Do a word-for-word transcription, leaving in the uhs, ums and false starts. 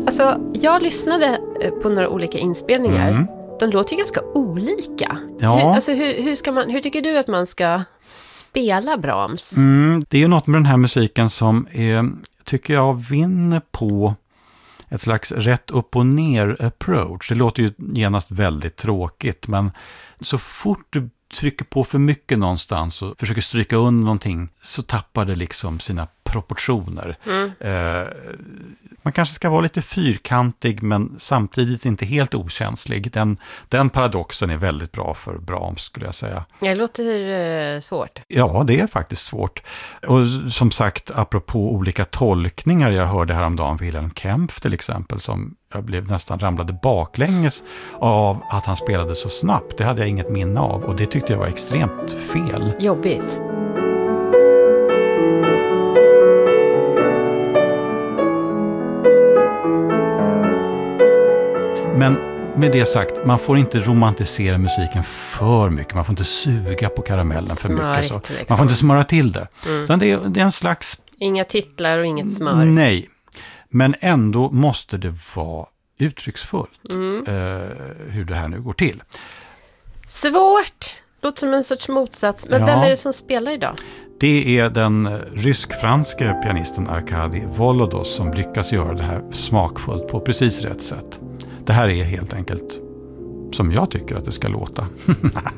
Alltså, jag lyssnade på några olika inspelningar. Mm. De låter ju ganska olika. Ja. Hur, alltså, hur, hur, ska man, hur tycker du att man ska spela Brahms? Mm, det är ju något med den här musiken som är, tycker jag vinner på ett slags rätt upp och ner approach. Det låter ju genast väldigt tråkigt, men så fort du trycker på för mycket någonstans och försöker stryka under någonting så tappar det liksom sina proportioner. Mm. Eh, man kanske ska vara lite fyrkantig men samtidigt inte helt okänslig. Den, den paradoxen är väldigt bra för Brahms, skulle jag säga. Det låter eh, svårt. Ja, det är faktiskt svårt. Och som sagt, apropå olika tolkningar, jag hörde häromdagen Wilhelm Kempf till exempel, som jag blev nästan ramlade baklänges av att han spelade så snabbt. Det hade jag inget minne av och det tyckte jag var extremt fel. Jobbigt. Men med det sagt, man får inte romantisera musiken för mycket. Man får inte suga på karamellen för Smörigt, mycket. Så. liksom. Man får inte smöra till det. Mm. Utan det är, det är en slags... Inga titlar och inget smör. Nej, men ändå måste det vara uttrycksfullt Mm. eh, hur det här nu går till. Svårt! Låter som en sorts motsats. Men Ja. vem är det som spelar idag? Det är den rysk-franske pianisten Arkadij Volodos som lyckas göra det här smakfullt på precis rätt sätt. Det här är helt enkelt som jag tycker att det ska låta.